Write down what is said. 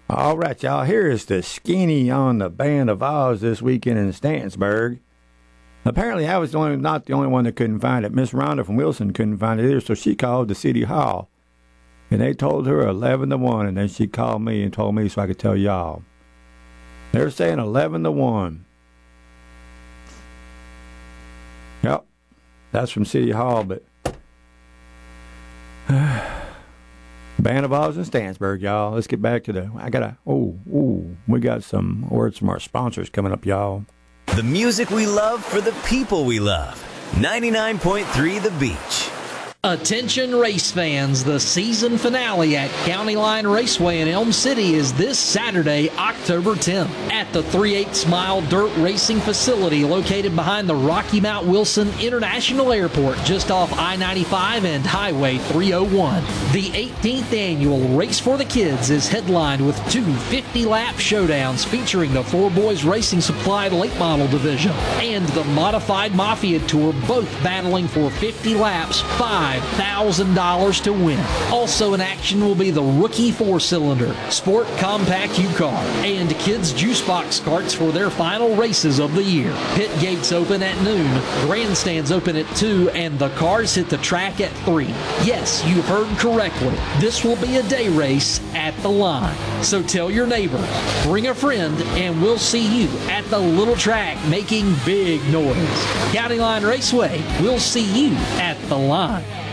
All right, y'all. Here is the skinny on the Band of Oz this weekend in Stantonburg. Apparently, I was not the only one that couldn't find it. Miss Rhonda from Wilson couldn't find it either, so she called the city hall. And they told her 11-1, and then she called me and told me so I could tell y'all. They're saying 11-1. Yep, that's from City Hall, but Band of Oz in Stantonburg, y'all. Let's get back to we got some words from our sponsors coming up, y'all. The music we love for the people we love. 99.3 The Beach. Attention race fans, the season finale at County Line Raceway in Elm City is this Saturday, October 10th, at the 3/8 Mile Dirt Racing Facility located behind the Rocky Mount Wilson International Airport just off I-95 and Highway 301. The 18th annual Race for the Kids is headlined with two 50-lap showdowns featuring the Four Boys Racing Supply late model division and the Modified Mafia Tour, both battling for 50 laps, $5,000 to win. Also in action will be the Rookie 4-cylinder, Sport Compact U-Car, and Kids Juice Box carts for their final races of the year. Pit gates open at noon, grandstands open at 2, and the cars hit the track at 3. Yes, you heard correctly. This will be a day race at the line. So tell your neighbor, bring a friend, and we'll see you at the little track making big noise. County Line Raceway, we'll see you at the line.